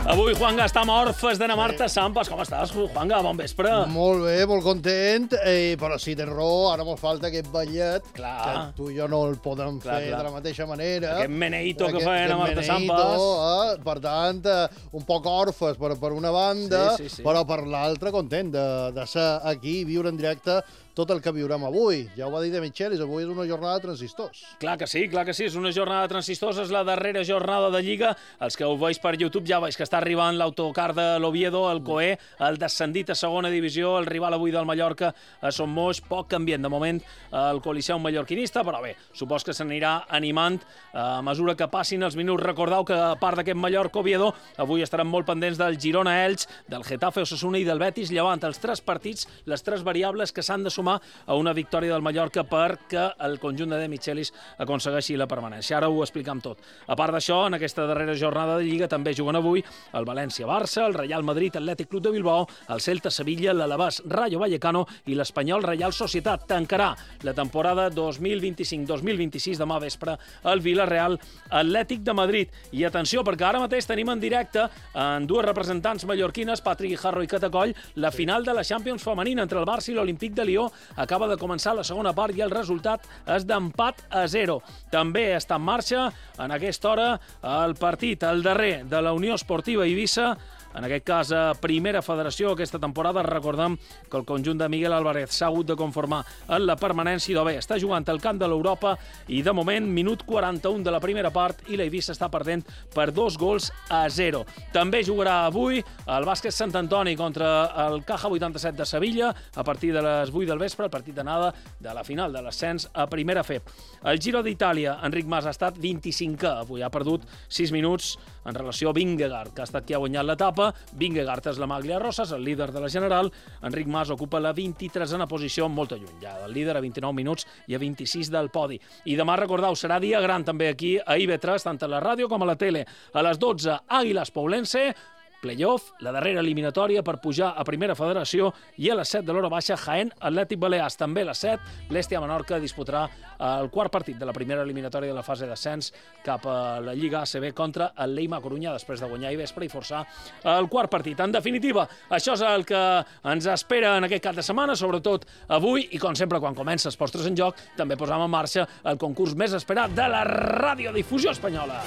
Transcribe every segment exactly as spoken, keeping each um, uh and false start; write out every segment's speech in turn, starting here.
Avui, Juanga, està amb Orfes de Marta Sampas. Com estàs, Juanga? Bon vespre. Molt bé, molt content, eh, però si tens raó, ara mos falta aquest ballet, clar, que tu i jo no el podem clar, fer clar. de la mateixa manera. Aquest meneito que feien a Marta Sampas. Eh? Per tant, eh, un poc Orfes per, per una banda, sí, sí, sí. però per l'altra content de, de ser aquí i viure en directe tot el que viurem avui. Ja ho va dir de Michelis, avui és una jornada de transistors. Clar que sí, clar que sí, és una jornada de transistors, és la darrera jornada de Lliga. Els que ho veus per YouTube ja veus que està arribant l'autocar de l'Oviedo, el Coé, el descendit a segona divisió, el rival avui del Mallorca a Son Moix, poc ambient de moment el Coliseu mallorquinista, però bé, supos que s'anirà animant a mesura que passin els minuts. Recordeu que a part d'aquest Mallorca-Oviedo, avui estaran molt pendents del Girona-Elx, del Getafe-Osasuna i del Betis-Llevant, els tres partits, les tres variables que s'han de sumar a una victòria del Mallorca perquè el conjunt de De Michelis aconsegueixi la permanència. Ara ho explicam tot. A part d'això, en aquesta darrera jornada de Lliga també juguen avui el València-Barça, el Real Madrid-Atlètic Club de Bilbao, el Celta-Sevilla, l'Alavés-Rayo Vallecano i l'Espanyol-Reial Societat. Tancarà la temporada dos mil vint-i-cinc dos mil vint-i-sis demà vespre el Villarreal-Atlètic de Madrid. I atenció, perquè ara mateix tenim en directe en dues representants mallorquines, Patri Guijarro i Catacoll, la final de la Champions femenina entre el Barça i l'Olímpic de Lió. Acaba de començar la segona part i el resultat és d'empat a zero. També està en marxa en aquesta hora el partit, el darrer de la Unió Esportiva Eivissa, en aquest cas a Primera Federació aquesta temporada. Recordem que el conjunt de Miguel Álvarez s'ha hagut de conformar en la permanència i bé, està jugant al camp de l'Europa i de moment minut quaranta-un de la primera part i l'Eivissa està perdent per dos gols a zero. També jugarà avui el bàsquet Sant Antoni contra el Caja vuitanta-set de Sevilla a partir de les vuit del vespre, el partit d'anada de la final de l'ascens a Primera F E P. El Giro d'Itàlia, Enric Mas ha estat vint-i-cinquè, avui ha perdut sis minuts en relació a Vingegaard, que ha estat qui ha guanyat l'etapa. Vingegaard és la Maglia Rosas, el líder de la general. Enric Mas ocupa la vint-i-tresena posició, molt lluny ja del líder, a vint-i-nou minuts i a vint-i-sis del podi. I demà, recordeu, serà dia gran també aquí a I V tres, tant a la ràdio com a la tele. A les dotze, Àguilas Poblense, playoff, la darrera eliminatòria per pujar a Primera Federació, i a les set de l'hora baixa, Jaén Atlètic Balears. També a les set, l'Estia Menorca disputarà el quart partit de la primera eliminatòria de la fase d'ascens cap a la Lliga A C B contra el Leima Corunya, després de guanyar i vespre i forçar el quart partit. En definitiva, això és el que ens espera en aquest cap de setmana, sobretot avui, i com sempre, quan comença els Postres en Joc, també posam en marxa el concurs més esperat de la radiodifusió espanyola.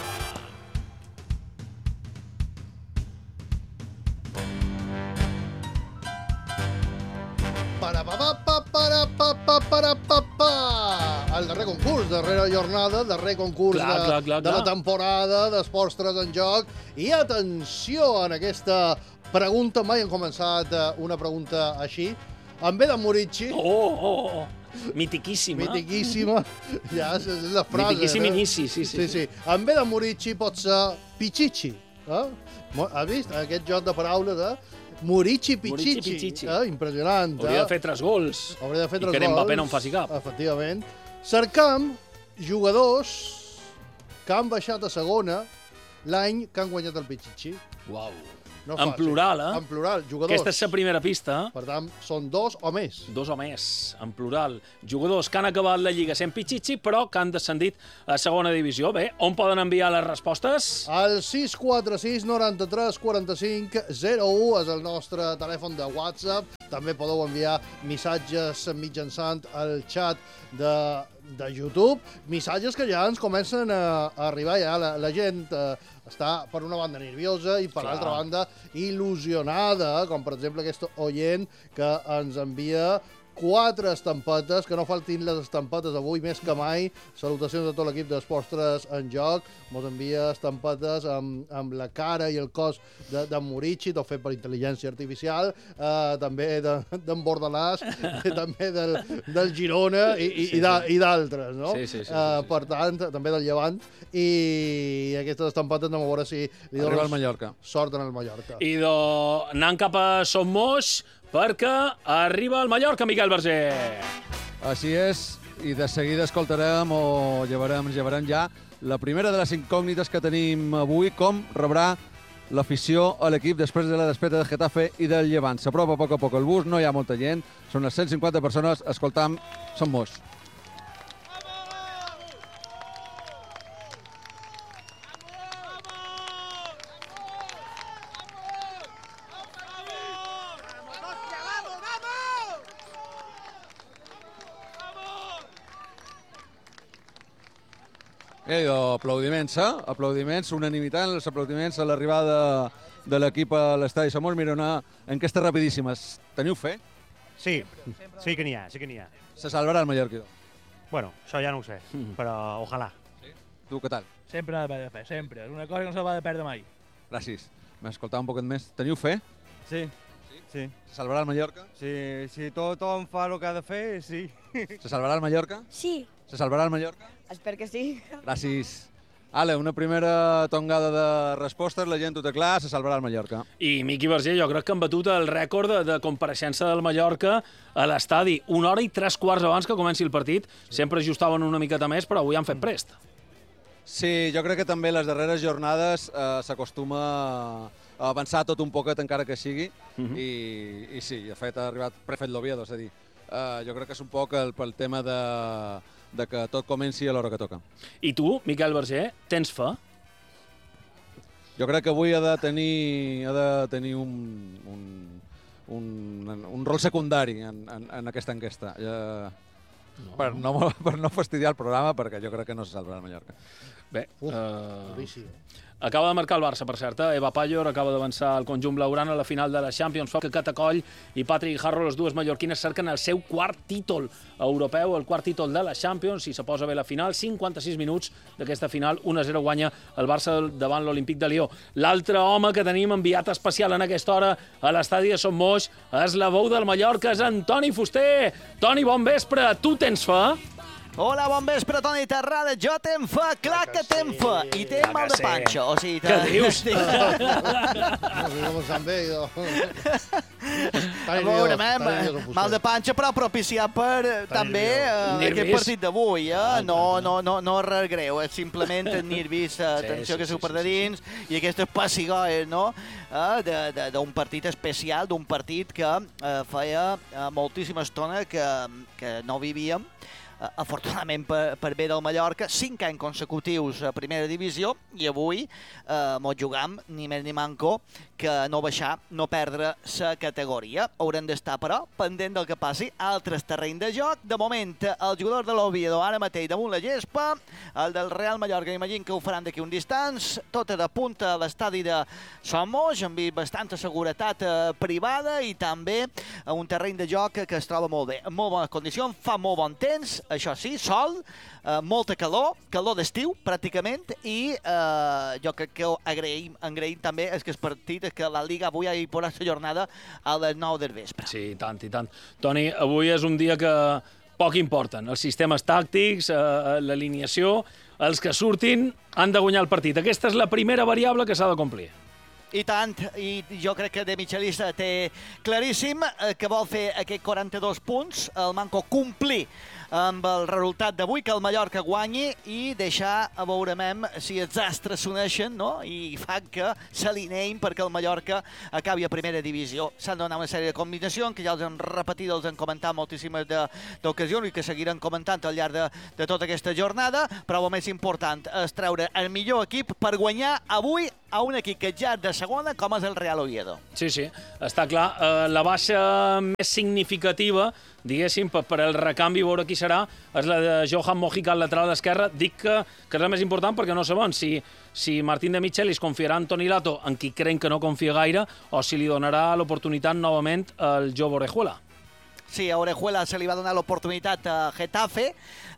Para, pa, pa, para, pa, pa, para, pa, pa. El darrer concurs, darrera jornada, darrer concurs clar, de, clar, clar, de la clar. temporada d'Esports tres en Joc. I atenció en aquesta pregunta, mai hem començat una pregunta així. En ve de Murici. Oh, oh, oh. Mitiquíssima. Mitiquíssima. Ja, és la frase. Mitiquíssim eh? inici, sí, sí. Sí, sí. En ve de Murici pot ser Pichichi. Eh? Has vist aquest joc de paraules, eh? Murici Pichichi. Murici Pichichi. Eh? Impressionant. Hauria eh? de fer tres gols. Hauria de fer tres gols. I que Mbappé no en faci cap. Efectivament. Cercam jugadors que han baixat a segona l'any que han guanyat el Pichichi. Uau. No en fàcil. plural, eh? En plural, jugadors. Aquesta és la primera pista. Per tant, són dos o més. Dos o més, en plural. Jugadors que han acabat la Lliga sent Pichichi, però que han descendit a segona divisió. Bé, on poden enviar les respostes? El sis quatre sis noranta-tres quaranta-cinc zero u és el nostre telèfon de WhatsApp. També podeu enviar missatges mitjançant el xat de, de YouTube. Missatges que ja ens comencen a, a arribar. Ja la, la gent eh, està, per una banda, nerviosa i, per l'altra banda, il·lusionada, com, per exemple, aquest oient que ens envia quatre estampetes, que no faltin les estampetes avui més que mai. Salutacions a tot l'equip d'Esports tres en Joc. Mos envia estampetes amb, amb la cara i el cos de, de Murici, tot fet per intel·ligència artificial, eh, també d'en de, Bordalàs, també del, del Girona i, i, sí, i d'altres, no? Sí, sí, sí, sí, eh, sí. Per tant, també del Llevant. I aquestes estampetes anem a veure si li arriba dones al Mallorca. Sort en el Mallorca. I do... anant cap a Son Moix, perquè arriba el Mallorca, Miquel Verger. Així és, i de seguida escoltarem o llevarem, llevarem ja la primera de les incògnites que tenim avui, com rebrà l'afició a l'equip després de la despeta del Getafe i del Llevant. S'apropa a poc a poc el bus, no hi ha molta gent, són les cent cinquanta persones, escoltam Son Moix. Eh, aplaudiments, eh? Aplaudiments, unanimitat, els aplaudiments a l'arribada de l'equip a l'estadi Somos. Mira, una enquesta rapidíssimes. Teniu fe? Sí, sí que n'hi ha, sí que n'hi ha. Se salvarà el Mallorca. Bueno, això ja no ho sé, però ojalà. Tu, què tal? Sempre ha d'haver fe, sempre. És una cosa que no se va de perdre mai. Gràcies. M'escoltava un poquet més. Teniu fe? Sí, sí. Se salvarà el Mallorca? Si, si tothom fa el que ha de fer, sí. Se salvarà el Mallorca? Sí, Se salvarà el Mallorca? espero que sí. Gràcies. Ale, una primera tongada de respostes, la gent ho té clar, se salvarà el Mallorca. I Miqui Verger, jo crec que han batut el rècord de, de compareixença del Mallorca a l'estadi. Una hora i tres quarts abans que comenci el partit. Sempre ajustaven una miqueta més, però avui han fet prest. Sí, jo crec que també les darreres jornades eh, s'acostuma a avançar tot un poquet, encara que sigui, uh -huh. i, i sí, de fet ha arribat prefet l'Oviedo, és a dir, eh, jo crec que és un poc el, pel tema de, de que tot comenci a l'hora que toca. I tu, Miquel Verger, tens fe? Jo crec que avui ha de tenir, ha de tenir un, un, un, un rol secundari en, en, en aquesta enquesta. Ja, no. Per, no, per no fastidiar el programa, perquè jo crec que no se salvarà el Mallorca. Bé, Uf, uh, duríssim. acaba de marcar el Barça, per cert. Eh? Eva Pallor acaba d'avançar el conjunt blaugrana a la final de la Champions. Que Catacoll i Patrick Harro, les dues mallorquines, cerquen el seu quart títol europeu, el quart títol de la Champions, i se posa bé la final. cinquanta-sis minuts d'aquesta final, un a zero guanya el Barça davant l'Olímpic de Lió. L'altre home que tenim enviat especial en aquesta hora a l'estadi de Son Moix és la veu del Mallorca, és en Toni Fuster. Toni, bon vespre. Tu tens fe? Hola, bon vespre, Toni Terrada. Jo tenc fe, clar que tenc fe. I tenc mal de panxa. O sigui, Què dius? No sé com estan bé, jo. A veure, mal de panxa, però propiciat per també eh, aquest partit d'avui. Eh? No, no, no, no res greu, és simplement el nervis, atenció que sou per de dins, i aquestes passigoes, no?, eh, d'un partit especial, d'un partit que eh, feia eh, moltíssima estona que, que no vivíem. Afortunadament per, per bé del Mallorca, cinc anys consecutius a primera divisió, i avui eh, mos jugam ni més ni manco que no baixar, no perdre la categoria. Haurem d'estar, però, pendent del que passi a altres terrenys de joc. De moment, el jugador de l'Oviedo ara mateix damunt la gespa, el del Real Mallorca, imagino que ho faran d'aquí un distants, tot de punta a l'estadi de Son Moix, amb bastanta seguretat eh, privada, i també a un terreny de joc que es troba molt bé, en molt bones condicions, fa molt bon temps, això sí, sol, eh, molta calor, calor d'estiu, pràcticament, i eh, jo crec que agraïm, agraïm també és que el partit, és que la Liga avui hi posarà la jornada a les nou del vespre. Sí, i tant, i tant. Toni, avui és un dia que poc importen. Els sistemes tàctics, eh, l'alineació, els que surtin han de guanyar el partit. Aquesta és la primera variable que s'ha de complir. I tant, i jo crec que De Michelis té claríssim que vol fer aquests quaranta-dos punts, el manco complir amb el resultat d'avui, que el Mallorca guanyi i deixar, a veurem si els astres s'uneixen, no?, i fan que s'alineïn perquè el Mallorca acabi a primera divisió. S'han donat una sèrie de combinacions que ja els hem repetit, els hem comentat moltíssimes d'ocasions i que seguiran comentant al llarg de, de tota aquesta jornada, però el més important és treure el millor equip per guanyar avui a un equip que ja és de segona, com és el Real Oviedo. Sí, sí, està clar. Eh, la baixa més significativa, diguéssim, per, per el recanvi, veure qui serà, és la de Johan Mojica al lateral esquerre. Dic que, que és la més important perquè no sabem si, si Martín de Michelis confiarà en Toni Lato, en qui creiem que no confia gaire, o si li donarà l'oportunitat novament al jove Orejuela. Sí, a Orejuela se li va donar l'oportunitat a Getafe,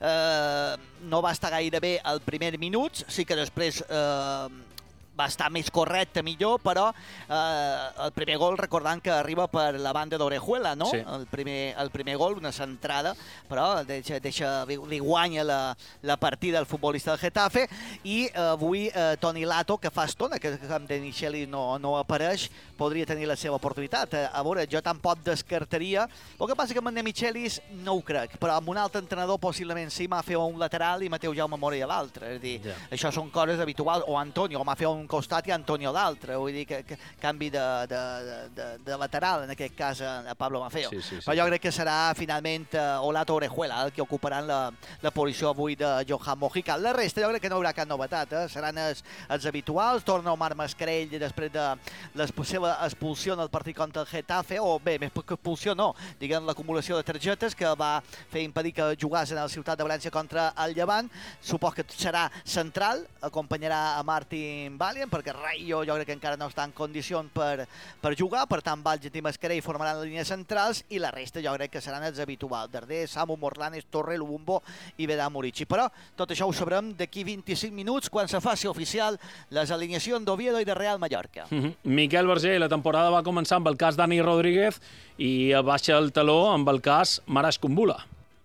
eh, no va estar gaire bé al primer minut, sí que després eh, va estar més correcte, millor, però eh, el primer gol, recordant que arriba per la banda d'Orejuela, no? Sí. El, primer, el primer gol, una centrada, però deixa, deixa, li guanya la, la partida al futbolista del Getafe, i eh, avui eh, Toni Lato, que fa estona que amb De Michelis no, no apareix, podria tenir la seva oportunitat. A veure, jo tampoc descartaria, el que passa que amb en De Michelis no ho crec, però amb un altre entrenador possiblement sí, m'ha fet un lateral i Mateu Jaume Morell a l'altre, és a dir, yeah. Això són coses habituals, o Antonio, o m'ha fet un un costat i Antonio a l'altre, vull dir que, que canvi de, de, de, de lateral, en aquest cas a Pablo Maffeo. Sí, sí, sí, però jo crec que serà finalment uh, Olato Orejuela el que ocuparan la, la posició avui de Johan Mojica. La resta jo crec que no hi haurà cap novetat, eh? Seran els, els habituals, torna Omar Mascarell després de la seva expulsió en el partit contra el Getafe, o bé, més que expulsió no, diguem l'acumulació de targetes que va fer impedir que jugàs en la ciutat de València contra el Llevant. Supos que serà central, acompanyarà a Martin Valien, perquè Rayo jo crec que encara no està en condicions per, per jugar, per tant Valget i Mascarell formaran les línies centrals i la resta jo crec que seran els habituals, Darder, Samu, Morlanes, Torre, Lubumbo i Vedà Murici. Però tot això ho sabrem d'aquí vint-i-cinc minuts quan se faci oficial les alineacions d'Oviedo i de Real Mallorca. Mm-hmm. Miquel Verger, la temporada va començar amb el cas Dani Rodríguez i baixa el taló amb el cas Marash Kumbula.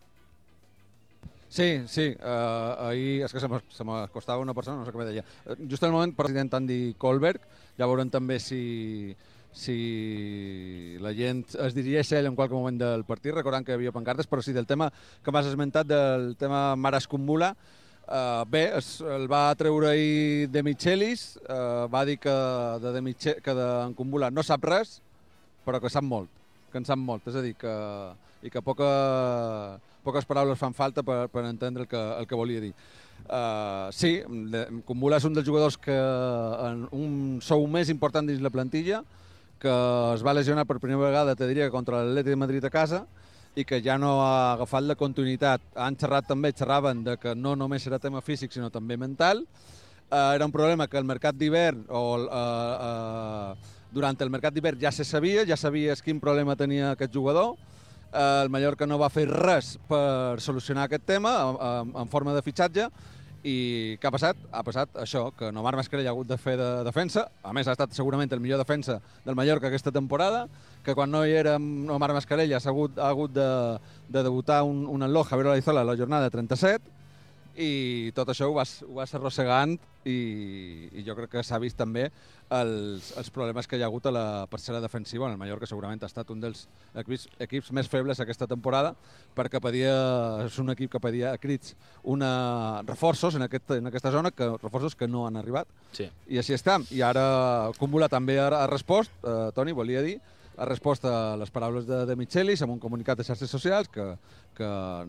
Sí, sí. Uh, ahir és que se m'acostava una persona, no sé què me deia. Just en el moment, president Andy Kohlberg, ja veurem també si, si la gent es dirigeix a ell en qualque moment del partit, recordant que hi havia pancartes, però sí, del tema que m'has esmentat, del tema Marash Kumbula, uh, bé, es, el va treure ahir De Michelis, uh, va dir que de, de, Miche, que de en Kumbula no sap res, però que sap molt, que en sap molt, és a dir, que, i que poca... poques paraules fan falta per, per entendre el que, el que volia dir. Uh, sí, Kumbula és un dels jugadors que en un sou més important dins la plantilla, que es va lesionar per primera vegada, te diria, contra l'Atlètic de Madrid a casa, i que ja no ha agafat la continuïtat. Han xerrat també, xerraven de que no només era tema físic, sinó també mental. Uh, era un problema que el mercat d'hivern, o uh, uh, durant el mercat d'hivern ja se sabia, ja sabies quin problema tenia aquest jugador. El Mallorca no va fer res per solucionar aquest tema en, en forma de fitxatge i què ha passat? Ha passat això, que Omar Mascarell ha hagut de fer de defensa, a més ha estat segurament el millor defensa del Mallorca aquesta temporada, que quan no hi era Omar Mascarell ha hagut, ha hagut de, de debutar un, un enloj Javier Olaizola a la jornada trenta-set i tot això ho vas, ho vas arrossegant i, i jo crec que s'ha vist també els, els problemes que hi ha hagut a la parcel·la defensiva en el Mallorca. Segurament ha estat un dels equips, equips més febles aquesta temporada perquè pedia, és un equip que pedia a crits una, reforços en, aquest, en aquesta zona, que, reforços que no han arribat. Sí. I així està. I ara Kumbula també ha, ha respost, eh, Toni, volia dir, ha respost a les paraules de, de Michelis amb un comunicat de xarxes socials que, que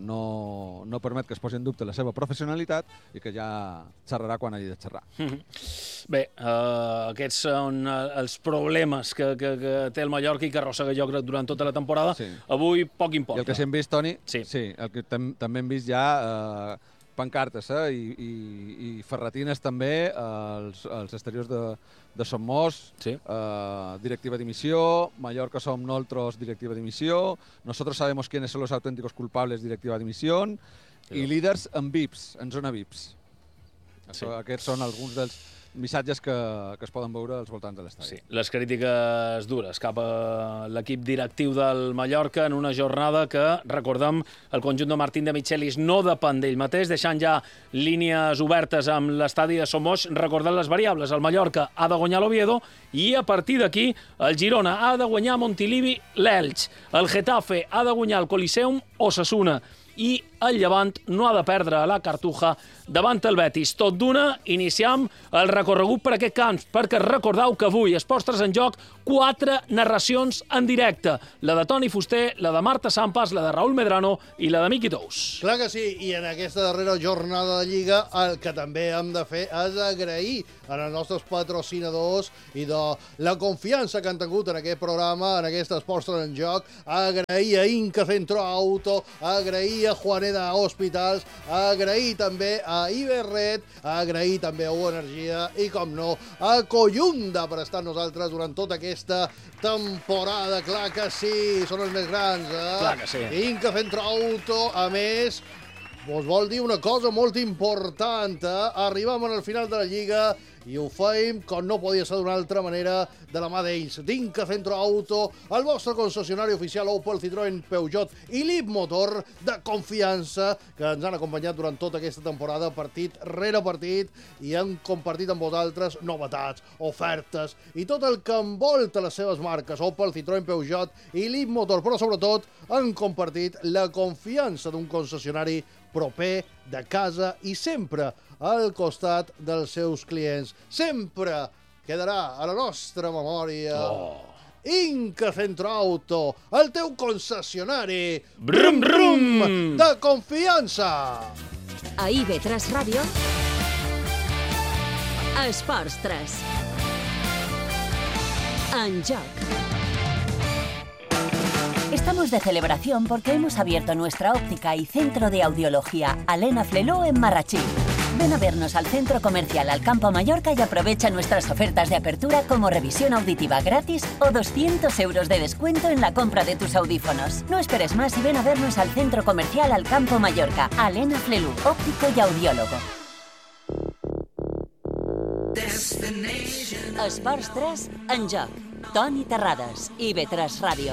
no, no permet que es posi en dubte la seva professionalitat i que ja xerrarà quan hagi de xerrar. Mm-hmm. Bé, uh, aquests són uh, els problemes que, que, que té el Mallorca i que arrossega jo crec durant tota la temporada. Sí. Avui poc importa. I el que sí hem vist, Toni, sí. Sí, el que tam també hem vist ja uh, pancartes eh, i, i, i ferretines també als, als exteriors de, de Somos, sí. uh, directiva dimisión, Mallorca som nosotros, directiva dimisión, nosotros sabemos quiénes son los auténticos culpables, directiva dimisión, sí. I líders en V I Ps, en zona V I Ps. Sí. Això, aquests són alguns dels missatges que, que es poden veure als voltants de l'estadi. Sí. Les crítiques dures cap a l'equip directiu del Mallorca en una jornada que, recordem, el conjunt de Martín de Michelis no depèn d'ell mateix, deixant ja línies obertes amb l'estadi de Somos, recordant les variables. El Mallorca ha de guanyar l'Oviedo i a partir d'aquí el Girona ha de guanyar Montilivi l'Elx, el Getafe ha de guanyar el Coliseum Osasuna i el Llevant no ha de perdre a la Cartuja davant el Betis. Tot d'una, iniciam el recorregut per aquest camp, perquè recordeu que avui es postres en joc quatre narracions en directe. La de Toni Fuster, la de Marta Sampas, la de Raúl Medrano i la de Miqui Tous. Clar que sí, i en aquesta darrera jornada de Lliga el que també hem de fer és agrair als nostres patrocinadors i de la confiança que han tingut en aquest programa, en aquest Postres en Joc, agrair a Inca Centro Auto, agrair a Juaneda Hospitals, agrair també a Iberred, agrair també a U Energia i, com no, a Collunda per estar amb nosaltres durant tota aquesta temporada. Clar que sí, són els més grans, eh? Clar que sí. Inca Centro Auto, a més, vos vol dir una cosa molt important, eh? Arribam al final de la Lliga i ho feim, com no podia ser d'una altra manera, de la mà d'ells. D'Inca Centro Auto, el vostre concessionari oficial Opel, Citroën, Peugeot i Leapmotor de confiança, que ens han acompanyat durant tota aquesta temporada, partit rere partit, i han compartit amb vosaltres novetats, ofertes i tot el que envolta les seves marques, Opel, Citroën, Peugeot i Leapmotor, però sobretot han compartit la confiança d'un concessionari proper de casa i sempre al costat dels seus clients. Sempre quedarà a la nostra memòria Oh. Inca Centroauto, el teu concessionari Brum, brum! de confiança. A I B tres Ràdio, Esports tres. En joc. Estamos de celebración porque hemos abierto nuestra óptica y centro de audiología Alena Fleló en Marrachí. Ven a vernos al centro comercial Alcampo Mallorca y aprovecha nuestras ofertas de apertura como revisión auditiva gratis o doscientos euros de descuento en la compra de tus audífonos. No esperes más y ven a vernos al centro comercial Alcampo Mallorca. Alena Flelú, óptico y audiólogo. Esports tres, en joc. Toni Terrades, I B tres Ràdio.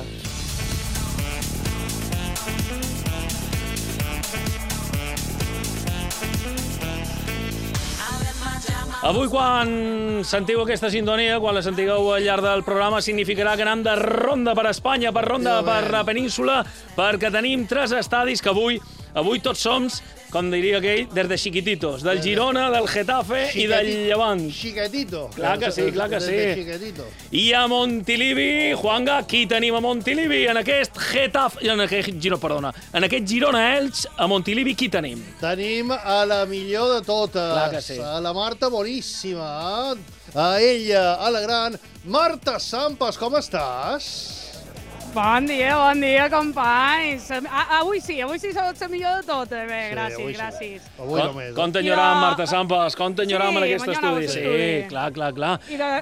Avui, quan sentiu aquesta sintonia, quan la sentigueu al llarg del programa, significarà que anem de ronda per Espanya, per ronda per la península, perquè tenim tres estadis que avui, avui tots som, com diria aquell, des de chiquititos, del Girona, del Getafe i del Llevant. Chiquetito. Clar que sí, clar que sí. Chiquetito. I a Montilivi, Juanga, qui tenim a Montilivi? En aquest Getafe, en aquest Girona, perdona, en aquest Girona-Elx, a Montilivi, qui tenim? Tenim a la millor de totes, Clar que sí. a la Marta Boníssima, a ella, a la gran Marta Sampas, com estàs? Bon dia, bon dia, companys. A, avui sí, avui sí sou la millor de tot. Bé, Sí, gràcies, avui sí. gràcies. Avui Com, només. com t'enyoram, Jo- Marta Sampas? Com t'enyoram Sí, en aquest m'enyorava estudi? a Sí, l'estudi. clar, clar, clar. I de...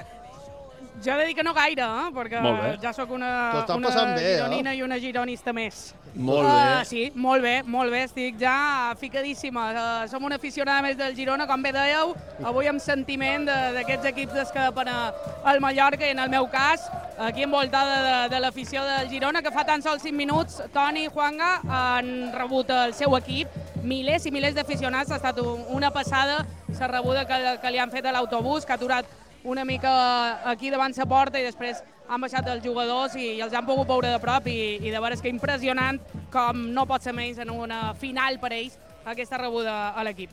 Jo he de dir que no gaire, eh? perquè Molt bé. ja sóc T'ho una, estàs una passant bé, eh? gironina i una gironista més. Molt Uh, bé. sí, molt bé, molt bé, estic ja ficadíssima. Uh, som una aficionada més del Girona, com bé dèieu, avui amb sentiment de- d'aquests equips des que depèn al Mallorca i en el meu cas, aquí envoltada de, de l'afició del Girona, que fa tan sols cinc minuts, Toni i Juanga han rebut el seu equip, milers i milers d'aficionats, ha estat un- una passada, la rebuda que, que li han fet a l'autobús, que ha aturat una mica aquí davant la porta i després han baixat els jugadors i els han pogut veure de prop i, i de veres que impressionant com no pot ser menys en una final per ells aquesta rebuda a l'equip.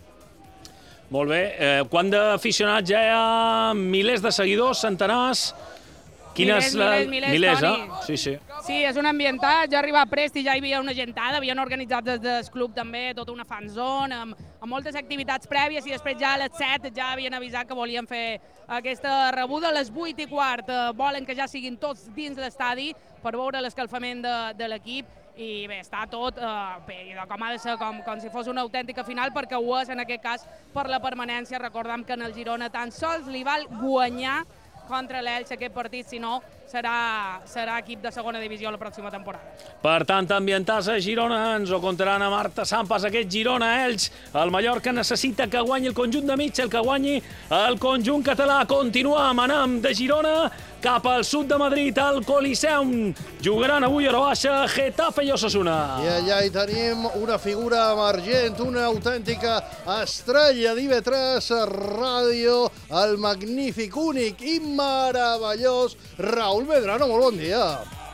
Molt bé. Eh, quant d'aficionats ja hi ha? Milers de seguidors, centenars? Quina Milers, és la... milers, milers, milers, Toni. eh? Sí, sí. Sí, és un ambientat, jo arriba a Prest i ja hi havia una gentada, havien organitzat des del club també tota una fanzone, amb, amb moltes activitats prèvies i després ja a les set ja havien avisat que volien fer aquesta rebuda. A les vuit i quart eh, volen que ja siguin tots dins l'estadi per veure l'escalfament de, de l'equip i bé, està tot eh, bé, com ha de ser, com, com si fos una autèntica final, perquè ho és en aquest cas per la permanència. Recordem que en el Girona tan sols li val guanyar contra l'Elx aquest partit, si no serà, serà equip de segona divisió la pròxima temporada. Per tant, ambientats a Girona, ens ho contaran a Marta Sampas, aquest Girona-Elx. El Mallorca necessita que guanyi el conjunt de Mitchell, que guanyi el conjunt català. Continuam, anam de Girona cap al sud de Madrid, al Coliseum. Jugaran avui a hora baixa Getafe i Osasuna. I allà hi tenim una figura emergent, una autèntica estrella d'I B tres Ràdio, el magnífic, únic i meravellós Raül Medrano. Molt bon dia.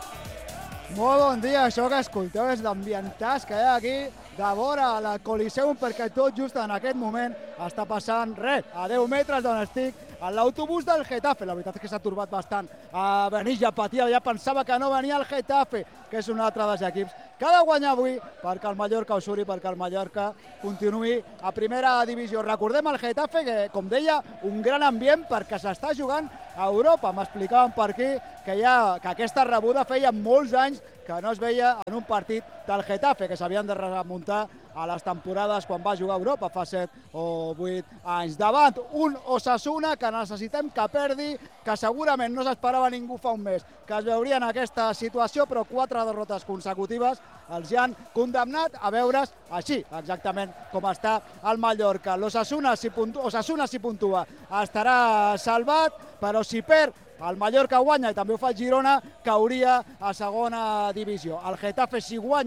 Molt bon dia, això que escolteu és l'ambientàs que hi ha aquí de vora a la Coliseum, perquè tot just en aquest moment està passant res, a deu metres d'on estic, a l'autobús del Getafe. La veritat és que s'ha turbat bastant a venir, ja patia, ja pensava que no venia el Getafe, que és un altre dels equips que ha de guanyar avui perquè el Mallorca ho suri, perquè el Mallorca continuï a primera divisió. Recordem el Getafe que, com deia, un gran ambient perquè s'està jugant a Europa. M'explicaven per aquí que, ha, que aquesta rebuda feia molts anys que no es veia en un partit del Getafe, que s'havien de remuntar a les temporades quan va jugar a Europa fa set o vuit anys. Davant un Osasuna que necessitem que perdi, que segurament no s'esperava ningú fa un mes que es veuria en aquesta situació, però quatre derrotes consecutives els han condemnat a veure's així, exactament com està el Mallorca. L'Osasuna, si, puntu Osasuna, si puntua, estarà salvat, però si perd, el Mallorca guanya i també ho fa el Girona, cauria a segona divisió. El Getafe, si guanya,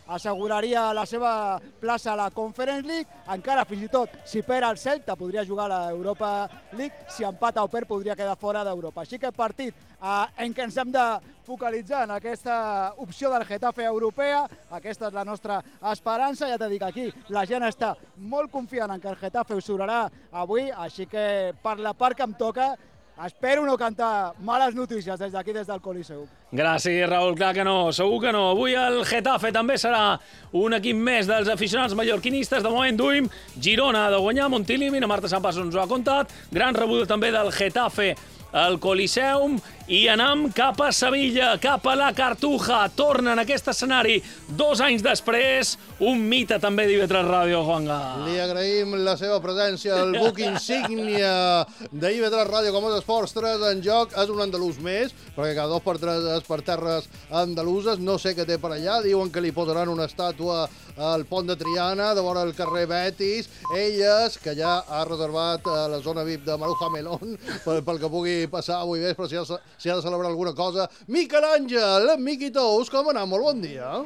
asseguraria la seva plaça a la Conference League, encara fins i tot si perd el Celta podria jugar a l'Europa League, si empata o perd podria quedar fora d'Europa. Així que partit eh, en què ens hem de focalitzar en aquesta opció del Getafe europea, aquesta és la nostra esperança, ja t'he dit aquí, la gent està molt confiant en que el Getafe ho sobrarà avui, així que per la part que em toca, espero no cantar males notícies des d'aquí, des del Coliseu. Gràcies, Raül, clar que no, segur que no. Avui el Getafe també serà un equip més dels aficionats mallorquinistes. De moment duim Girona de guanyar, Montilivi, la Marta Sampàs ens ho ha contat. Gran rebuda també del Getafe al Coliseum i anam cap a Sevilla, cap a la Cartuja. Torna en aquest escenari dos anys després, un mite també d'I V tres Ràdio, Juanga. Li agraïm la seva presència, el buc insígnia d'I V tres Ràdio com els Esports tres en joc. És un andalús més, perquè cada dos per tres és per terres andaluses. No sé què té per allà, diuen que li posaran una estàtua al pont de Triana, de vora el carrer Betis. Elles, que ja ha reservat la zona V I P de Maruja Melón pel que pugui passar avui vespre, si ha, si ha de celebrar alguna cosa. Miquel Àngel, Miqui Tous, com anar? Molt bon dia.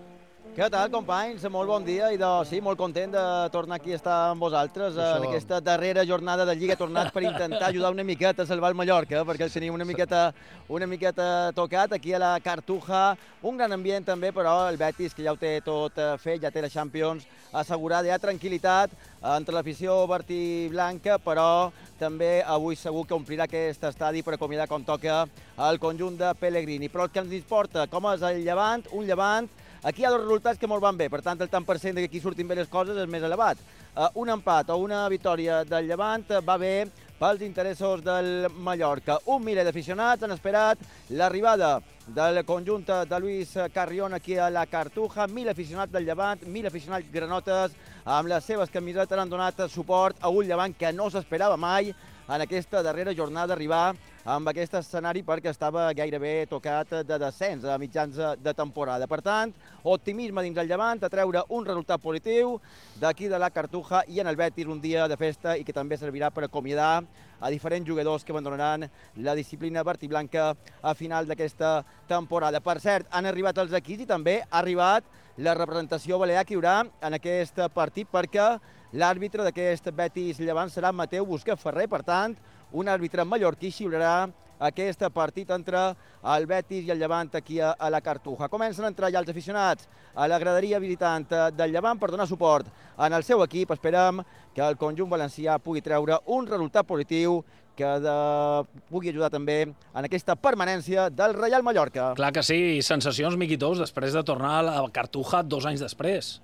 Què tal, companys? Molt bon dia i de, sí, molt content de tornar aquí a estar amb vosaltres Això. en aquesta darrera jornada de Lliga, tornat per intentar ajudar una miqueta a salvar el Mallorca, perquè el tenim una miqueta, una miqueta tocat aquí a la Cartuja. Un gran ambient també, però el Betis, que ja ho té tot fet, ja té la Champions assegurada, hi ha tranquil·litat entre l'afició vertiblanca, però també avui segur que omplirà aquest estadi per acomiadar com toca el conjunt de Pellegrini. Però el que ens importa, com és el Llevant, un Llevant, aquí hi ha dos resultats que molt van bé, per tant el tant per cent que aquí surtin bé les coses és més elevat. Uh, un empat o una victòria del Llevant va bé pels interessos del Mallorca. Un miler d'aficionats han esperat l'arribada del conjunt de Luis Carrión aquí a la Cartuja. Mil aficionats del Llevant, mil aficionats granotes, amb les seves camisetes han donat suport a un Llevant que no s'esperava mai en aquesta darrera jornada arribar amb aquest escenari perquè estava gairebé tocat de descens a mitjans de temporada. Per tant, optimisme dins el Llevant, a treure un resultat positiu d'aquí de la Cartuja i en el Betis un dia de festa i que també servirà per acomiadar a diferents jugadors que abandonaran la disciplina vertiblanca a final d'aquesta temporada. Per cert, han arribat els equips i també ha arribat la representació balear que hi haurà en aquest partit perquè l'àrbitre d'aquest Betis Llevant serà Mateu Busquets Ferrer, per tant, un àrbitre mallorquí xiularà aquest partit entre el Betis i el Llevant aquí a, a la Cartuja. Comencen a entrar ja els aficionats a la graderia visitant del Llevant per donar suport en el seu equip. Esperem que el conjunt valencià pugui treure un resultat positiu que de... pugui ajudar també en aquesta permanència del Reial Mallorca. Clar que sí, sensacions, Miqui Tous, després de tornar a la Cartuja dos anys després.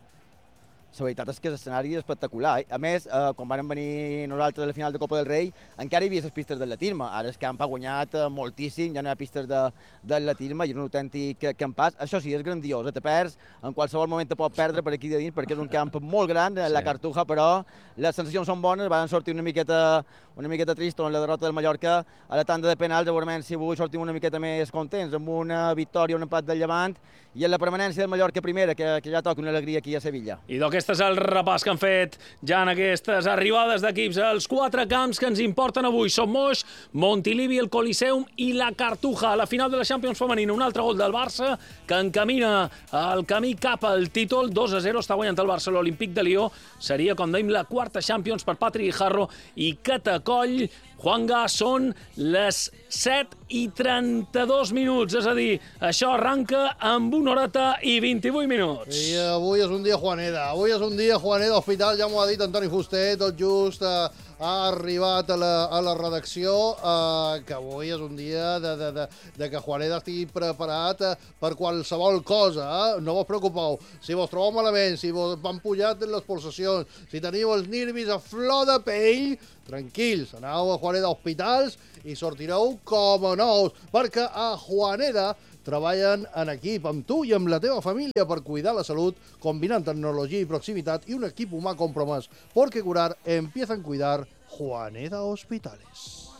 La veritat és que l'escenari és espectacular. A més, eh, quan vam venir nosaltres a la final de Copa del Rei, encara hi havia les pistes d'atletisme. Ara el camp ha guanyat moltíssim, ja no hi ha pistes d'atletisme i és un autèntic campàs. Això sí, és grandiós, te perds, en qualsevol moment te pot perdre per aquí de dins perquè és un camp molt gran, sí. La Cartuja, però les sensacions són bones, van sortir una miqueta, una miqueta trist en la derrota del Mallorca a la tanda de penals, segurament si avui sortim una miqueta més contents, amb una victòria, un empat del Llevant i en la permanència del Mallorca primera, que, que ja toca una alegria aquí a Sevilla. I d'aquest és el repàs que han fet ja en aquestes arribades d'equips. Els quatre camps que ens importen avui són Moix, Montilivi, el Coliseum i la Cartuja. A la final de la Champions femenina, un altre gol del Barça que encamina el camí cap al títol. dos a zero està guanyant el Barça l'Olímpic de Lió. Seria, com dèiem, la quarta Champions per Patri Guijarro i Catacoll. Juanga, són les set i trenta-dos minuts, és a dir, això arranca amb una horeta i vint-i-vuit minuts. I avui és un dia Juaneda, avui és un dia Juaneda Hospital, ja m'ho ha dit Antoni Fuster, tot just eh, ha arribat a la, a la redacció, eh, que avui és un dia de, de, de, de que Juaneda estigui preparat eh, per qualsevol cosa, eh? No vos preocupeu, si vos trobeu malament, si vos van pujat les pulsacions, si teniu els nervis a flor de pell, tranquils, aneu a Juaneda Hospitals i sortireu com a nous, perquè a Juaneda treballen en equip amb tu i amb la teva família per cuidar la salut, combinant tecnologia i proximitat i un equip humà compromès. Porque curar empieza en cuidar. Juaneda Hospitales.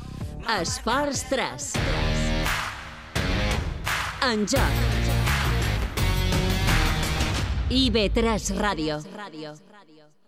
Esports tres. En joc. I V tres Ràdio.